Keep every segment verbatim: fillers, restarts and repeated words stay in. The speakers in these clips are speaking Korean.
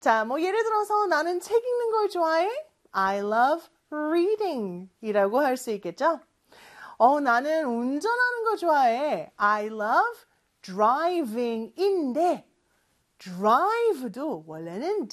자, 뭐 예를 들어서 나는 책 읽는 걸 좋아해. I love reading 이라고 할 수 있겠죠? 어, 나는 운전하는 거 좋아해. I love driving인데 drive도 원래는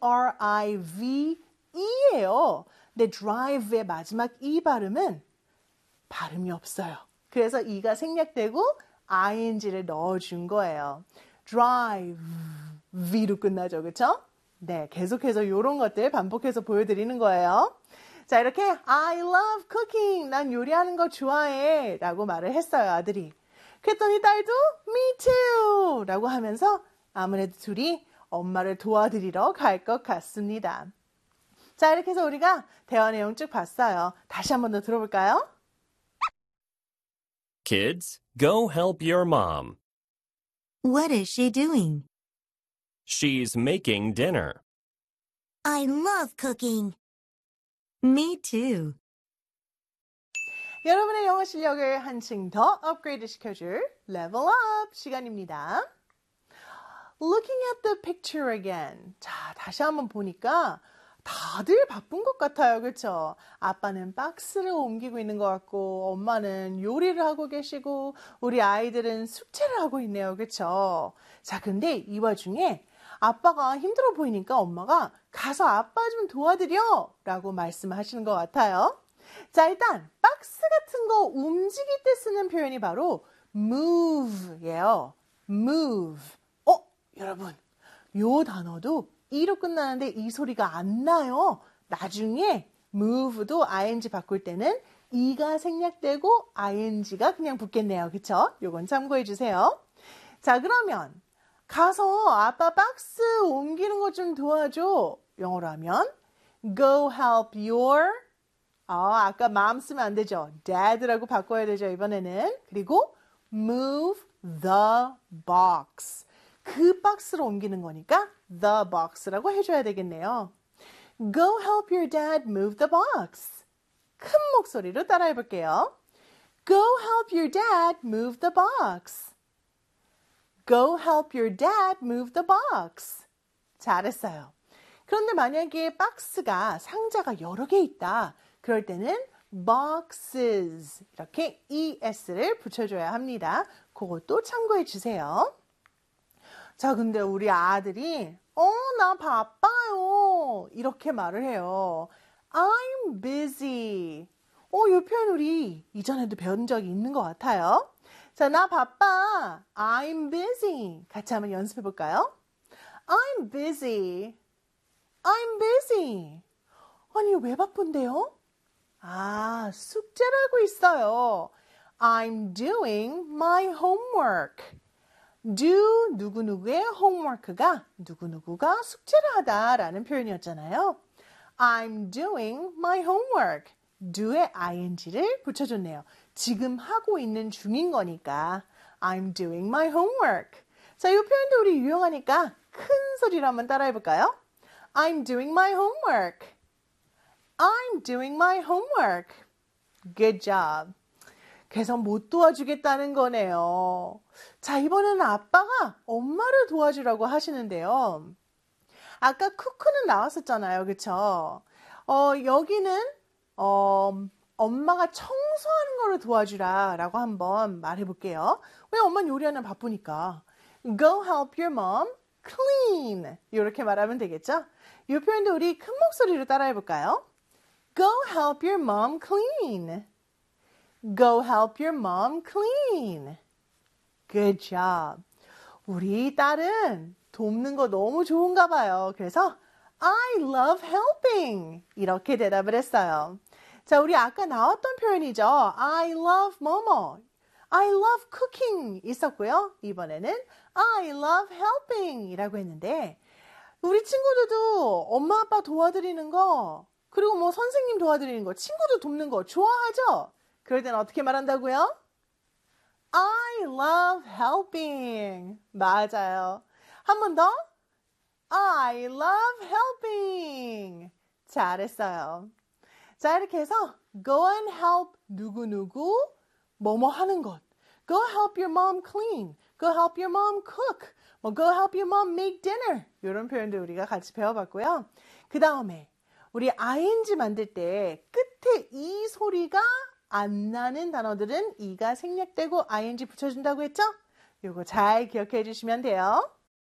D-R-I-V-E예요. 근데 drive의 마지막 E 발음은 발음이 없어요. 그래서 E가 생략되고 ing를 넣어준 거예요. drive, V로 끝나죠. 그쵸? 네, 계속해서 이런 것들 반복해서 보여드리는 거예요. 자, 이렇게 I love cooking. 난 요리하는 거 좋아해. 라고 말을 했어요, 아들이. 그랬더니 딸도 me too. 라고 하면서 아무래도 둘이 엄마를 도와드리러 갈 것 같습니다. 자, 이렇게 해서 우리가 대화 내용 쭉 봤어요. 다시 한 번 더 들어볼까요? Kids, go help your mom. What is she doing? She's making dinner. I love cooking. Me too. 여러분의 영어 실력을 한층 더 업그레이드 시켜줄 Level Up 시간입니다. Looking at the picture again. 자, 다시 한번 보니까 다들 바쁜 것 같아요. 그렇죠? 아빠는 박스를 옮기고 있는 것 같고 엄마는 요리를 하고 계시고 우리 아이들은 숙제를 하고 있네요. 그렇죠? 자, 근데 이 와중에 아빠가 힘들어 보이니까 엄마가 가서 아빠 좀 도와드려 라고 말씀하시는 것 같아요. 자, 일단 박스 같은 거 움직일 때 쓰는 표현이 바로 move예요. move. 어? 여러분, 요 단어도 E로 끝나는데 이 소리가 안 나요. 나중에 move도 ing 바꿀 때는 E가 생략되고 ing가 그냥 붙겠네요. 그쵸? 요건 참고해 주세요. 자, 그러면 가서 아빠 박스 옮기는 거 좀 도와줘. 영어로 하면 go help your 아, 아까 mom 쓰면 안 되죠. dad라고 바꿔야 되죠. 이번에는. 그리고 move the box. 그 박스로 옮기는 거니까 the box라고 해줘야 되겠네요. Go help your dad move the box. 큰 목소리로 따라해 볼게요. Go help your dad move the box. Go help your dad move the box. 잘했어요. 그런데 만약에 박스가 상자가 여러 개 있다. 그럴 때는 boxes 이렇게 es를 붙여줘야 합니다. 그것도 참고해 주세요. 자, 근데 우리 아들이 어, 나 바빠요. 이렇게 말을 해요. I'm busy. 어, 이 표현 우리 이전에도 배운 적이 있는 것 같아요. 자, 나 바빠. I'm busy. 같이 한번 연습해 볼까요? I'm busy. I'm busy. 아니, 왜 바쁜데요? 아, 숙제를 하고 있어요. I'm doing my homework. do 누구누구의 homework가 누구누구가 숙제를 하다라는 표현이었잖아요. I'm doing my homework. do에 ing를 붙여줬네요. 지금 하고 있는 중인 거니까 I'm doing my homework. 자, 이 표현도 우리 유용하니까 큰 소리로 한번 따라해 볼까요? I'm doing my homework. I'm doing my homework. Good job. 그래서 못 도와주겠다는 거네요. 자, 이번에는 아빠가 엄마를 도와주라고 하시는데요. 아까 쿠크는 나왔었잖아요. 그쵸? 어, 여기는 어, 엄마가 청소하는 거를 도와주라 라고 한번 말해볼게요. 왜 엄마는 요리하는 바쁘니까. Go help your mom clean. 이렇게 말하면 되겠죠? 이 표현도 우리 큰 목소리로 따라해볼까요? Go help your mom clean. Go help your mom clean. Good job. 우리 딸은 돕는 거 너무 좋은가 봐요. 그래서 I love helping. 이렇게 대답을 했어요. 자, 우리 아까 나왔던 표현이죠. I love 뭐뭐. I love cooking 있었고요. 이번에는 I love helping 이라고 했는데 우리 친구들도 엄마 아빠 도와드리는 거 그리고 뭐 선생님 도와드리는 거 친구들 돕는 거 좋아하죠? 그럴 때는 어떻게 말한다고요? I love helping. 맞아요. 한 번 더. I love helping. 잘했어요. 자, 이렇게 해서 go and help 누구누구 뭐뭐 하는 것. Go help your mom clean. Go help your mom cook. 뭐 go help your mom make dinner 이런 표현도 우리가 같이 배워봤고요. 그 다음에 우리 아이엔지 만들 때 끝에 이 소리가 안 나는 단어들은 이가 생략되고 아이엔지 붙여준다고 했죠? 이거 잘 기억해 주시면 돼요.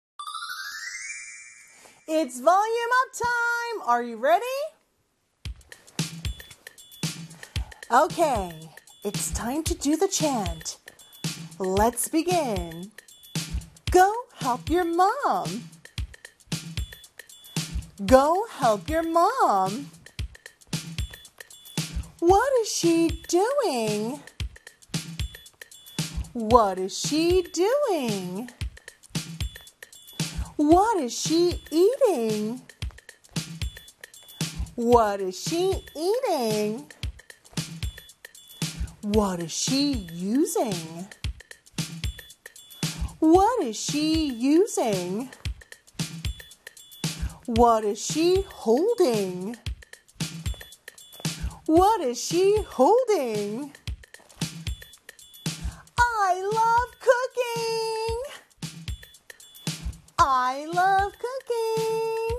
It's volume up time. Are you ready? Okay, it's time to do the chant. Let's begin. Go help your mom. Go help your mom. What is she doing? What is she doing? What is she eating? What is she eating? What is she using? What is she using? What is she holding? What is she holding? I love cooking. I love cooking.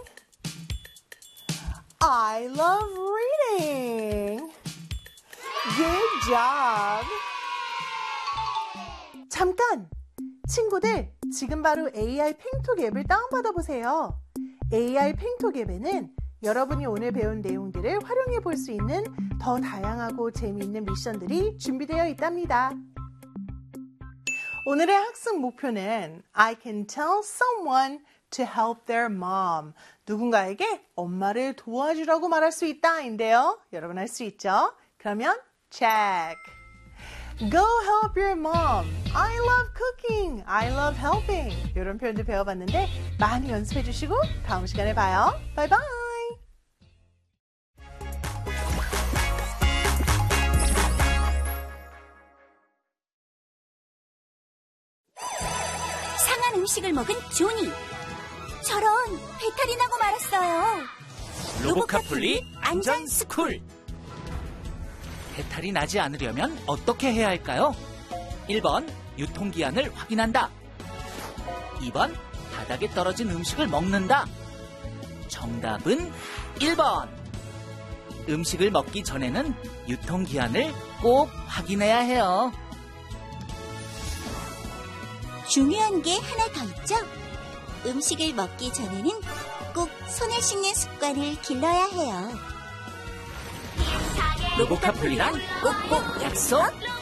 I love reading. Good job. 잠깐! 친구들, 지금 바로 에이아이 팽톡 앱을 다운받아 보세요. 에이아이 팽톡 앱에는 여러분이 오늘 배운 내용들을 활용해 볼 수 있는 더 다양하고 재미있는 미션들이 준비되어 있답니다. 오늘의 학습 목표는 I can tell someone to help their mom. 누군가에게 엄마를 도와주라고 말할 수 있다 인데요. 여러분 할 수 있죠? 그러면 check. Go help your mom. I love cooking. I love helping. 이런 표현도 배워봤는데 많이 연습해 주시고 다음 시간에 봐요. 바이바이. 상한 음식을 먹은 조니. 저런, 배탈이 나고 말았어요. 로보카폴리 안전 스쿨. 배탈이 나지 않으려면 어떻게 해야 할까요? 일 번 유통기한을 확인한다. 이 번 바닥에 떨어진 음식을 먹는다. 정답은 일 번. 음식을 먹기 전에는 유통기한을 꼭 확인해야 해요. 중요한 게 하나 더 있죠? 음식을 먹기 전에는 꼭 손을 씻는 습관을 길러야 해요. 로보카폴리랑 꼭꼭 약속!